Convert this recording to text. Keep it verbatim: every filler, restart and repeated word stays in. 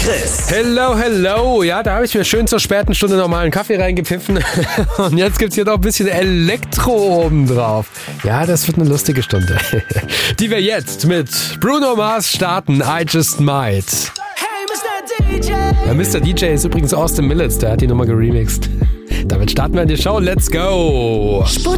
Chris. Hello, hello. Ja, da habe ich mir schön zur späten Stunde nochmal einen Kaffee reingepfiffen. Und jetzt gibt's hier noch ein bisschen Elektro obendrauf. Ja, das wird eine lustige Stunde. Die wir jetzt mit Bruno Mars starten. I Just Might. Hey, Mister D J. Ja, Mister D J ist übrigens Austin Millets. Der hat die Nummer geremixed. Damit starten wir in die Show. Let's go. Sputnik